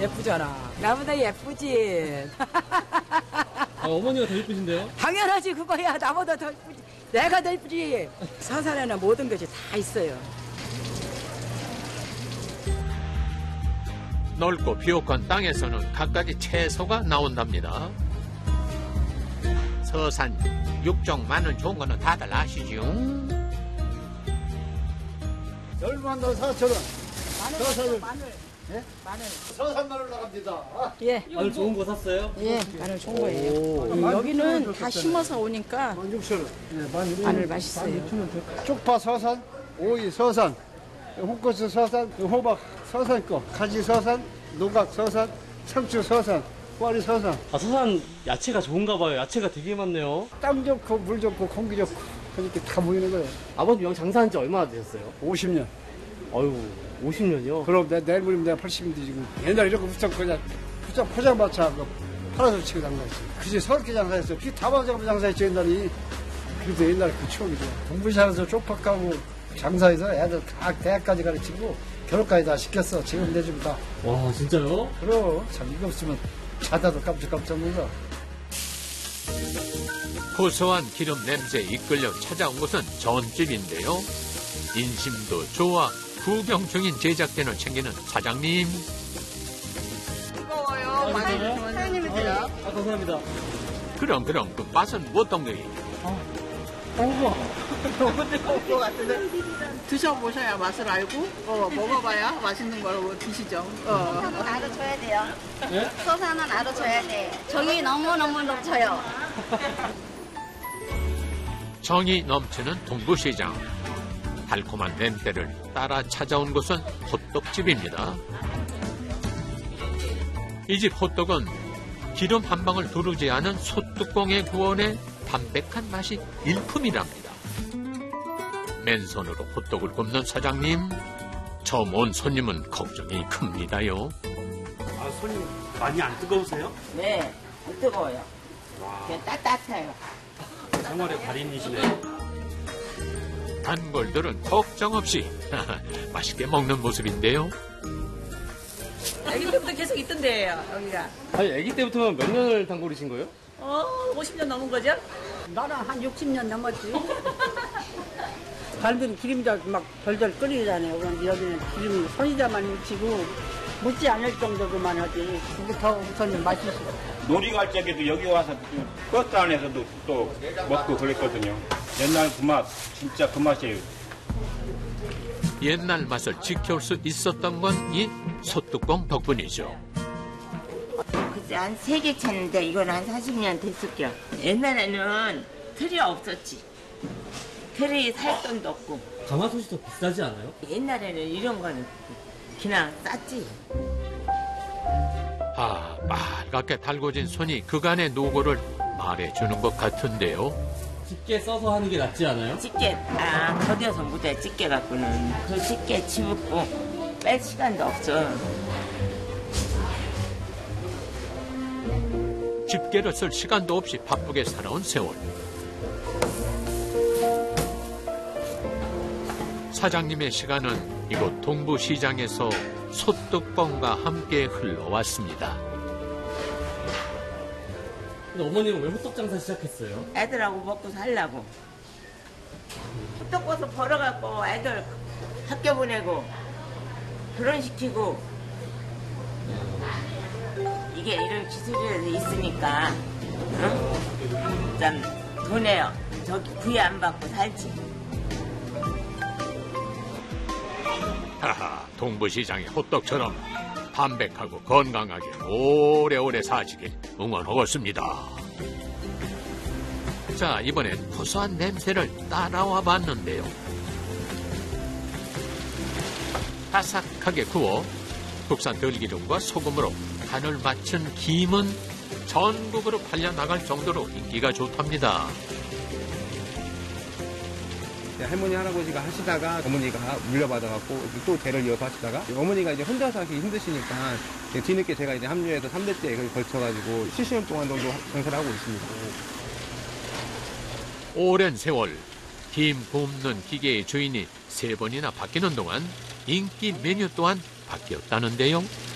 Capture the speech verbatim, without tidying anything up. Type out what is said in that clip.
예쁘잖아. 나보다 예쁘지. 아, 어머니가 더 예쁘신데요? 당연하지 그거야. 나보다 더 예쁘지. 내가 더 예쁘지. 서산에는 모든 것이 다 있어요. 넓고 비옥한 땅에서는 갖가지 채소가 나온답니다. 서산 육종 마늘 좋은 거는 다들 아시죠? 열무한도 사천 원. 마늘, 마늘. 예? 마늘. 서산 마늘 나갑니다. 예. 마늘 좋은 거 샀어요? 예, 마늘 좋은 거예요. 여기는 다 심어서 오니까 만 육천 원. 예, 만 육천 원. 마늘 맛있어요. 쪽파 서산, 오이 서산, 홍고추 서산, 호박 서산 거, 가지 서산, 노각 서산, 상추 서산, 꽈리 서산. 아, 서산 야채가 좋은가 봐요. 야채가 되게 많네요. 땅 좋고 물 좋고 공기 좋고 그렇게 다 모이는 거예요. 아버님 여기 장사한 지 얼마나 되셨어요? 오십 년. 아유, 오십 년이요? 그럼 내, 내일 모레면 내가 팔십인데 지금. 옛날에 이렇게 후쩍 그냥 후쩍 포장마차 팔아서 치고 장사했지. 그지 서럽게 장사했어. 피 다 맞아서 장사했지 옛날에. 그래도 옛날에 그 추억이죠. 동부시장에서 쪽파 까고 장사해서 애들 다 대학까지 가르치고 결혼까지 다 시켰어. 지금 내 집 다. 와, 진짜요? 그럼 참 이거 없으면 자다도 깜짝깜짝 놀라. 고소한 기름 냄새에 이끌려 찾아온 곳은 전집인데요. 인심도 좋아 구경 중인 제작진을 챙기는 사장님. 뜨거워요. 많이 사장님이세요? 아, 감사합니다. 그럼 그럼 그 맛은 어떤가요? 너무 뜨거울 것 같은데 드셔보셔야 맛을 알고 어, 먹어봐야 맛있는 걸 드시죠. 어. 서산은 알아줘야 돼요. 네? 서산은 알아줘야 돼. 정이 너무너무 넘쳐요. 정이 넘치는 동부시장. 달콤한 냄새를 따라 찾아온 곳은 호떡집입니다. 이 집 호떡은 기름 한 방울 두르지 않은 소뚜껑에 구워내 담백한 맛이 일품이랍니다. 맨손으로 호떡을 굽는 사장님. 처음 온 손님은 걱정이 큽니다요. 아, 손님 많이 안 뜨거우세요? 네, 안 뜨거워요. 그냥 따뜻해요. 생활의 달인이시네요. 단골들은 걱정 없이 맛있게 먹는 모습인데요. 아기 때부터 계속 있던데요, 여기가. 아니, 아기 때부터 몇 년을 단골이신 거예요? 어, 오십 년 넘은 거죠? 나는 한 육십 년 넘었지. 다른 데는 기름이 막 덜덜 끓이잖아요. 그런데 여기는 기름이 손이자만 묻히고 묻지 않을 정도로만 하지. 그게 더 우선은 맛있어. 놀이 갈 적에도 여기 와서 버스 안에서도 또 먹고 그랬거든요. 옛날 그 맛, 진짜 그 맛이에요. 옛날 맛을 지켜올 수 있었던 건 이 소뚜껑 덕분이죠. 글쎄 한 세 개 찼는데 이건 한 사십 년 됐을게요. 옛날에는 틀이 없었지. 틀이 살 돈도 없고. 가마솥이 더 비싸지 않아요? 옛날에는 이런 거는 그냥 쌌지. 아, 빨갛게 달궈진 손이 그간의 노고를 말해주는 것 같은데요. 집게 써서 하는 게 낫지 않아요? 집게 아 더뎌서 못해. 집게 갖고는 그 집게 집고 뺄 시간도 없어. 집게를 쓸 시간도 없이 바쁘게 살아온 세월. 사장님의 시간은 이곳 동부시장에서 소뚜껑과 함께 흘러왔습니다. 근데 어머님은 왜 호떡 장사 시작했어요? 애들하고 먹고 살라고. 호떡 버섯 벌어갖고 애들 학교 보내고 결혼시키고 이게 이런 기술이 있으니까 응? 참 돈에 저기 구애 안 받고 살지. 하하, 동부시장의 호떡처럼 담백하고 건강하게 오래오래 사시길 응원하겠습니다. 자, 이번엔 고소한 냄새를 따라와 봤는데요. 바삭하게 구워 국산 들기름과 소금으로 간을 맞춘 김은 전국으로 팔려나갈 정도로 인기가 좋답니다. 할머니 할아버지가 하시다가 어머니가 물려받아갖고 또 대를 이어서 하시다가 어머니가 이제 혼자서 하기 힘드시니까 뒤늦게 제가 이제 합류해서 삼 대째 걸쳐가지고 칠십 년 동안 정도 장사를 하고 있습니다. 오랜 세월 김 굽는 기계의 주인이 세 번이나 바뀌는 동안 인기 메뉴 또한 바뀌었다는데요.